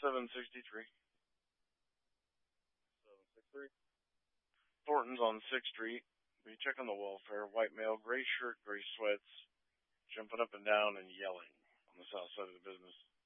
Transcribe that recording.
763. 763. Thornton's on 6th Street. We check on the welfare. White male, gray shirt, gray sweats, jumping up and down and yelling on the south side of the business.